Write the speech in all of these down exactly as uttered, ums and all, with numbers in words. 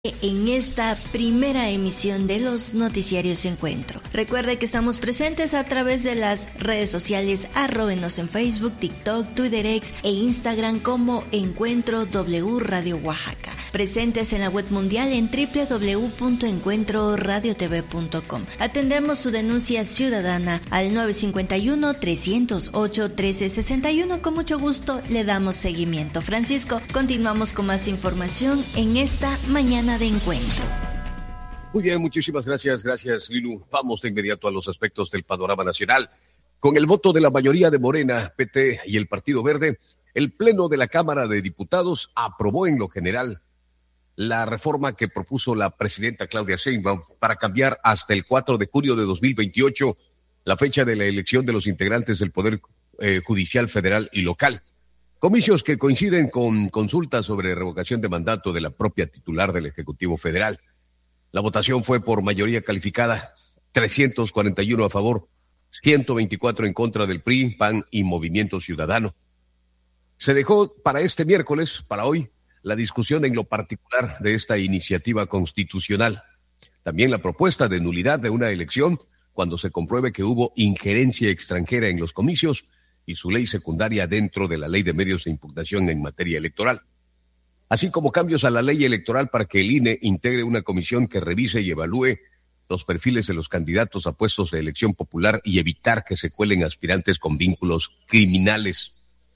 En esta primera emisión de los noticiarios Encuentro. Recuerde que estamos presentes a través de las redes sociales, arróbenos en Facebook, TikTok, Twitter X e Instagram como Encuentro W Radio Oaxaca. Presentes en la web mundial en doble u doble u doble u punto encuentro radio t v punto com. Atendemos su denuncia ciudadana al nueve cinco uno, tres cero ocho, uno tres seis uno. Con mucho gusto le damos seguimiento. Francisco, continuamos con más información en esta mañana de Encuentro. Muy bien, muchísimas gracias, gracias Lilu. Vamos de inmediato a los aspectos del panorama nacional. Con el voto de la mayoría de Morena, P T y el Partido Verde, el Pleno de la Cámara de Diputados aprobó en lo general la reforma que propuso la presidenta Claudia Sheinbaum para cambiar hasta el cuatro de junio de dos mil veintiocho la fecha de la elección de los integrantes del Poder eh, Judicial Federal y Local. Comicios que coinciden con consultas sobre revocación de mandato de la propia titular del Ejecutivo Federal. La votación fue por mayoría calificada, trescientos cuarenta y uno a favor, ciento veinticuatro en contra del P R I, P A N y Movimiento Ciudadano. Se dejó para este miércoles, para hoy, la discusión en lo particular de esta iniciativa constitucional. También la propuesta de nulidad de una elección cuando se compruebe que hubo injerencia extranjera en los comicios y su ley secundaria dentro de la Ley de Medios de Impugnación en materia electoral. Así como cambios a la ley electoral para que el I N E integre una comisión que revise y evalúe los perfiles de los candidatos a puestos de elección popular y evitar que se cuelen aspirantes con vínculos criminales.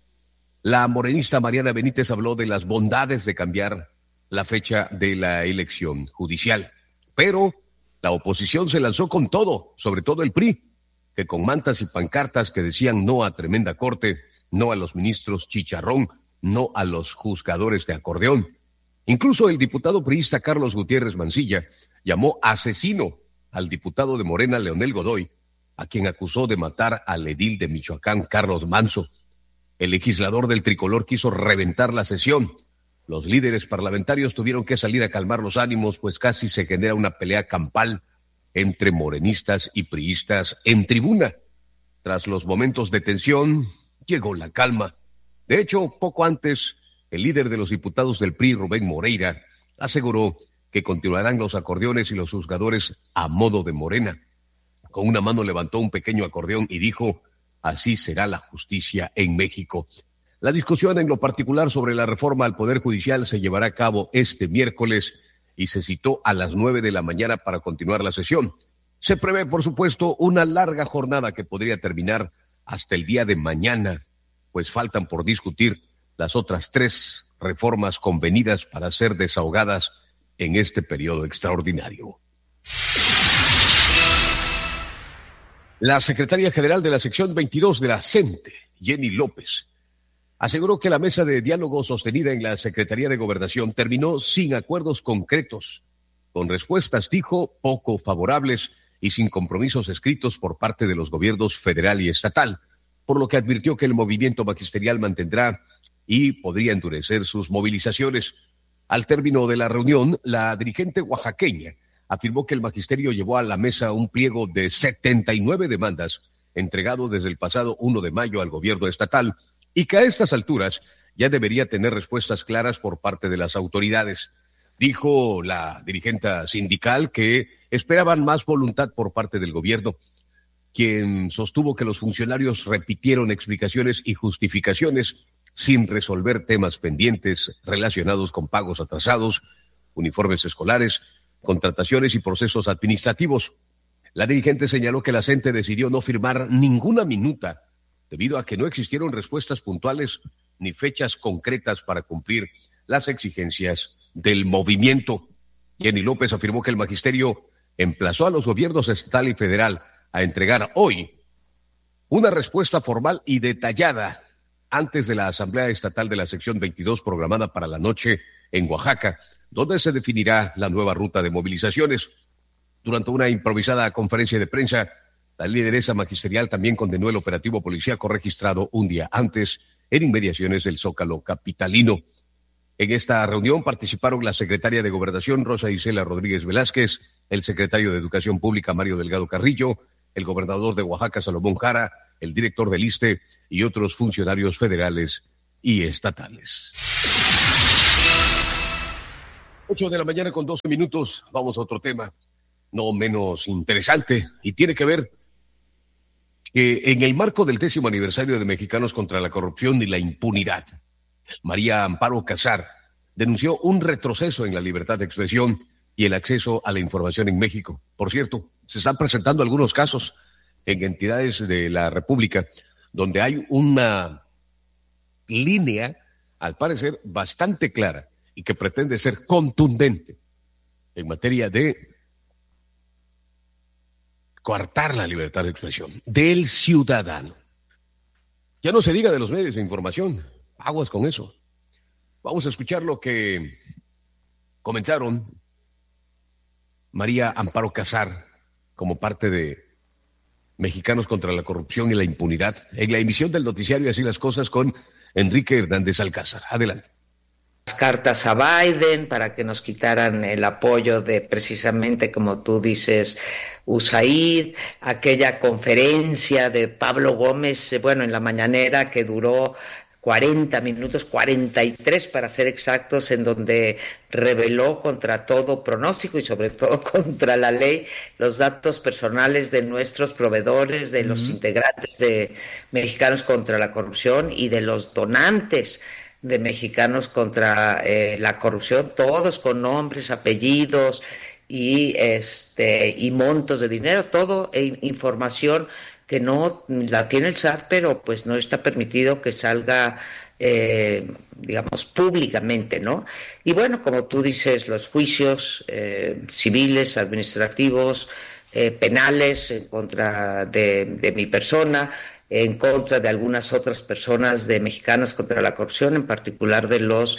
La morenista Mariana Benítez habló de las bondades de cambiar la fecha de la elección judicial, pero la oposición se lanzó con todo, sobre todo el P R I, que con mantas y pancartas que decían no a tremenda corte, no a los ministros chicharrón, no a los juzgadores de acordeón. Incluso el diputado priista Carlos Gutiérrez Mancilla llamó asesino al diputado de Morena Leonel Godoy, a quien acusó de matar al edil de Michoacán Carlos Manso. El legislador del tricolor quiso reventar la sesión. Los líderes parlamentarios tuvieron que salir a calmar los ánimos, pues casi se genera una pelea campal entre morenistas y priistas en tribuna. Tras los momentos de tensión, llegó la calma. De hecho, poco antes, el líder de los diputados del P R I, Rubén Moreira, aseguró que continuarán los acordeones y los juzgadores a modo de Morena. Con una mano levantó un pequeño acordeón y dijo: así será la justicia en México. La discusión en lo particular sobre la reforma al Poder Judicial se llevará a cabo este miércoles y se citó a las nueve de la mañana para continuar la sesión. Se prevé, por supuesto, una larga jornada que podría terminar hasta el día de mañana, pues faltan por discutir las otras tres reformas convenidas para ser desahogadas en este periodo extraordinario. La secretaria general de la sección veintidós de la CENTE, Jenny López, aseguró que la mesa de diálogo sostenida en la Secretaría de Gobernación terminó sin acuerdos concretos, con respuestas, dijo, poco favorables y sin compromisos escritos por parte de los gobiernos federal y estatal, por lo que advirtió que el movimiento magisterial mantendrá y podría endurecer sus movilizaciones. Al término de la reunión, la dirigente oaxaqueña afirmó que el magisterio llevó a la mesa un pliego de setenta y nueve demandas entregado desde el pasado primero de mayo al gobierno estatal y que a estas alturas ya debería tener respuestas claras por parte de las autoridades. Dijo la dirigente sindical que esperaban más voluntad por parte del gobierno, quien sostuvo que los funcionarios repitieron explicaciones y justificaciones sin resolver temas pendientes relacionados con pagos atrasados, uniformes escolares, contrataciones y procesos administrativos. La dirigente señaló que la CENTE decidió no firmar ninguna minuta debido a que no existieron respuestas puntuales ni fechas concretas para cumplir las exigencias del movimiento. Jenny López afirmó que el magisterio emplazó a los gobiernos estatal y federal a entregar hoy una respuesta formal y detallada antes de la Asamblea Estatal de la Sección veintidós programada para la noche en Oaxaca, donde se definirá la nueva ruta de movilizaciones. Durante una improvisada conferencia de prensa, la lideresa magisterial también condenó el operativo policíaco registrado un día antes en inmediaciones del Zócalo capitalino. En esta reunión participaron la secretaria de Gobernación, Rosa Isela Rodríguez Velázquez, el secretario de Educación Pública, Mario Delgado Carrillo, el gobernador de Oaxaca, Salomón Jara, el director del ISSSTE y otros funcionarios federales y estatales. ocho de la mañana con doce minutos, vamos a otro tema, no menos interesante, y tiene que ver que en el marco del décimo aniversario de Mexicanos contra la Corrupción y la Impunidad, María Amparo Casar denunció un retroceso en la libertad de expresión y el acceso a la información en México. Por cierto, se están presentando algunos casos en entidades de la República donde hay una línea, al parecer, bastante clara y que pretende ser contundente en materia de coartar la libertad de expresión del ciudadano. Ya no se diga de los medios de información, aguas con eso. Vamos a escuchar lo que comentaron María Amparo Casar como parte de Mexicanos contra la Corrupción y la Impunidad en la emisión del noticiario Así las Cosas con Enrique Hernández Alcázar. Adelante. Cartas a Biden para que nos quitaran el apoyo de, precisamente como tú dices, U S A I D, aquella conferencia de Pablo Gómez, bueno, en la mañanera, que duró cuarenta minutos, cuarenta y tres para ser exactos, en donde reveló contra todo pronóstico y sobre todo contra la ley los datos personales de nuestros proveedores, de los uh-huh. integrantes de Mexicanos contra la Corrupción y de los donantes de Mexicanos contra eh, la Corrupción, todos con nombres, apellidos y este y montos de dinero, todo e información que no la tiene el S A T, pero pues no está permitido que salga, eh, digamos, públicamente, ¿no? Y bueno, como tú dices, los juicios eh, civiles, administrativos, eh, penales en contra de, de mi persona, en contra de algunas otras personas de Mexicanos contra la Corrupción, en particular de los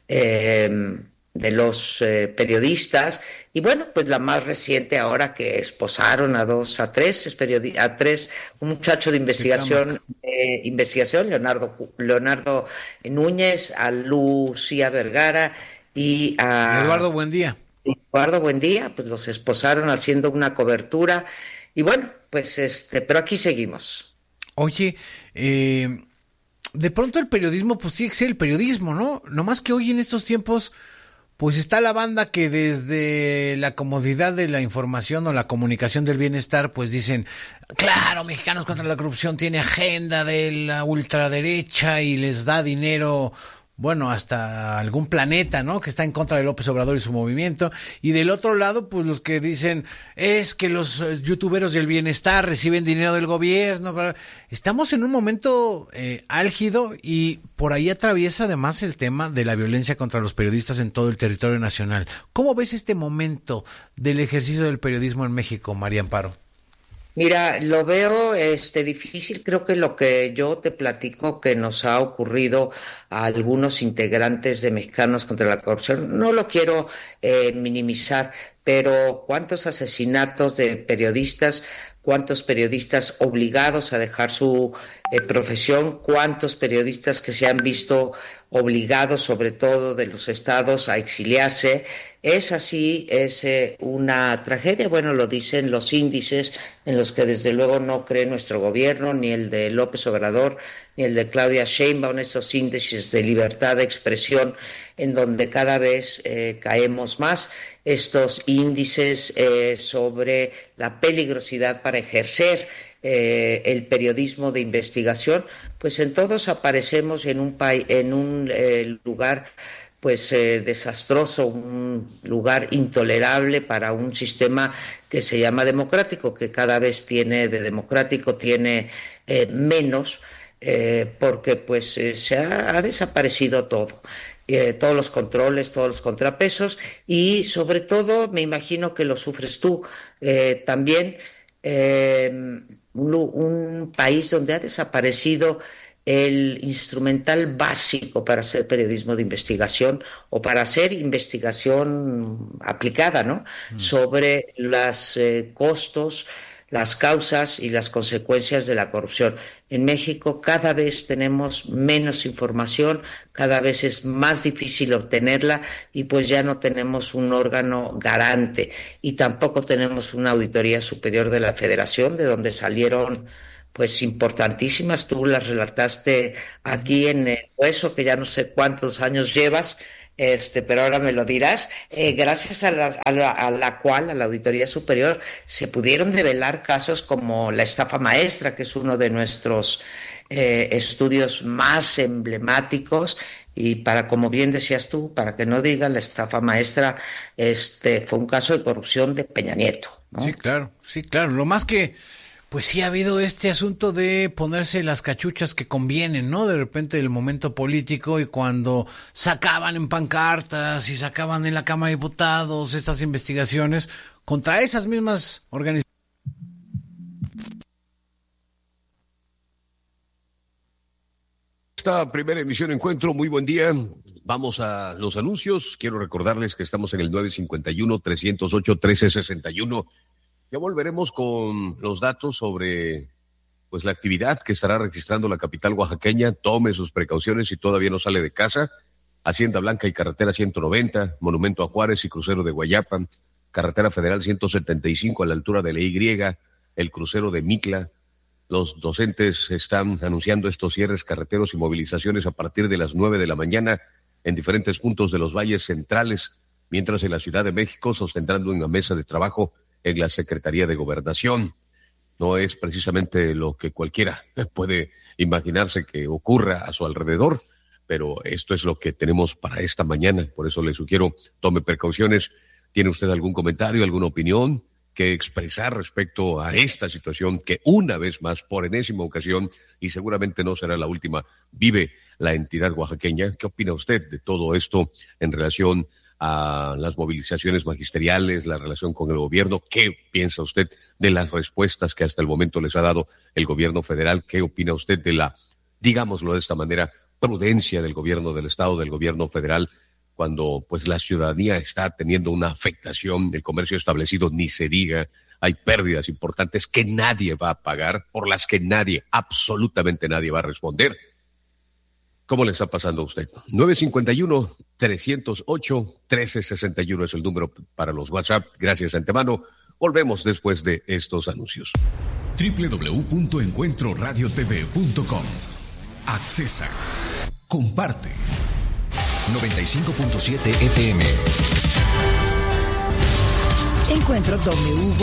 eh, de los eh, periodistas, y bueno, pues la más reciente ahora que esposaron a dos, a tres, es periodi- a tres, un muchacho de investigación, eh, investigación, Leonardo, Leonardo Núñez, a Lucía Vergara y a Eduardo Buendía. Eduardo Buendía, pues los esposaron haciendo una cobertura, y bueno, pues este, pero aquí seguimos. Oye, eh, de pronto el periodismo, pues sí, sí, el periodismo, ¿no? Nomás que hoy en estos tiempos, pues está la banda que desde la comodidad de la información o la comunicación del bienestar, pues dicen, claro, Mexicanos contra la Corrupción tiene agenda de la ultraderecha y les da dinero, bueno, hasta algún planeta, ¿no?, que está en contra de López Obrador y su movimiento. Y del otro lado, pues los que dicen, es que los youtuberos del bienestar reciben dinero del gobierno. Estamos en un momento eh, álgido, y por ahí atraviesa además el tema de la violencia contra los periodistas en todo el territorio nacional. ¿Cómo ves este momento del ejercicio del periodismo en México, María Amparo? Mira, lo veo este difícil. Creo que lo que yo te platico que nos ha ocurrido a algunos integrantes de Mexicanos contra la Corrupción, no lo quiero eh, minimizar, pero cuántos asesinatos de periodistas, cuántos periodistas obligados a dejar su eh, profesión, cuántos periodistas que se han visto obligados, sobre todo de los estados, a exiliarse. Es así, es eh, una tragedia. Bueno, lo dicen los índices en los que desde luego no cree nuestro gobierno, ni el de López Obrador, ni el de Claudia Sheinbaum, estos índices de libertad de expresión en donde cada vez eh, caemos más, estos índices eh, sobre la peligrosidad para ejercer eh, el periodismo de investigación, pues en todos aparecemos en un, pa- en un eh, lugar pues eh, desastroso, un lugar intolerable para un sistema que se llama democrático, que cada vez tiene de democrático, tiene eh, menos, eh, porque pues eh, se ha, ha desaparecido todo, eh, todos los controles, todos los contrapesos, y sobre todo me imagino que lo sufres tú eh, también, eh, un, un país donde ha desaparecido el instrumental básico para hacer periodismo de investigación o para hacer investigación aplicada, ¿no? Mm. Sobre los eh, costos, las causas y las consecuencias de la corrupción. En México cada vez tenemos menos información, cada vez es más difícil obtenerla, y pues ya no tenemos un órgano garante, y tampoco tenemos una auditoría superior de la Federación, de donde salieron pues importantísimas. Tú las relataste aquí en el hueso, que ya no sé cuántos años llevas este, pero ahora me lo dirás, eh, gracias a la, a, la, a la cual, a la Auditoría Superior, se pudieron develar casos como la estafa maestra, que es uno de nuestros eh, estudios más emblemáticos. Y para, como bien decías tú, para que no digan la estafa maestra, este fue un caso de corrupción de Peña Nieto, ¿no? Sí, claro, sí, claro. Lo más que, pues sí ha habido este asunto de ponerse las cachuchas que convienen, ¿no? De repente el momento político, y cuando sacaban en pancartas y sacaban en la Cámara de Diputados estas investigaciones contra esas mismas organizaciones. Esta primera emisión Encuentro, muy buen día. Vamos a los anuncios. Quiero recordarles que estamos en el nueve cinco uno, tres cero ocho, uno tres seis uno. Ya volveremos con los datos sobre pues la actividad que estará registrando la capital oaxaqueña. Tome sus precauciones si todavía no sale de casa. Hacienda Blanca y carretera ciento noventa, Monumento a Juárez y crucero de Guayapa, carretera federal ciento setenta y cinco a la altura de la Y, el crucero de Mitla. Los docentes están anunciando estos cierres carreteros y movilizaciones a partir de las nueve de la mañana en diferentes puntos de los valles centrales, mientras en la Ciudad de México sostendrán una mesa de trabajo en la Secretaría de Gobernación. No es precisamente lo que cualquiera puede imaginarse que ocurra a su alrededor, pero esto es lo que tenemos para esta mañana. Por eso le sugiero, tome precauciones. ¿Tiene usted algún comentario, alguna opinión que expresar respecto a esta situación que una vez más, por enésima ocasión, y seguramente no será la última, vive la entidad oaxaqueña? ¿Qué opina usted de todo esto en relación a las movilizaciones magisteriales, la relación con el gobierno? ¿Qué piensa usted de las respuestas que hasta el momento les ha dado el gobierno federal? ¿Qué opina usted de la, digámoslo de esta manera, prudencia del gobierno del estado, del gobierno federal, cuando pues la ciudadanía está teniendo una afectación, el comercio establecido ni se diga, hay pérdidas importantes que nadie va a pagar, por las que nadie, absolutamente nadie va a responder? ¿Cómo le está pasando a usted? nueve cinco uno, tres cero ocho, uno tres seis uno es el número para los WhatsApp. Gracias de antemano. Volvemos después de estos anuncios. doble u doble u doble u punto encuentro radio t v punto com. Accesa. Comparte. noventa y cinco punto siete F M. Encuentro doble u